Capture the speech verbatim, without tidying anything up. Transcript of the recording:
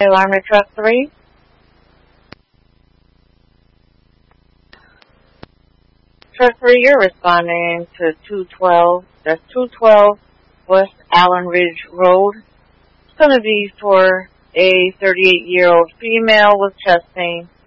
Alarm at truck three. Truck three, you're responding to two twelve. That's two twelve West Allen Ridge Road. It's going to be for a thirty-eight-year-old female with chest pain.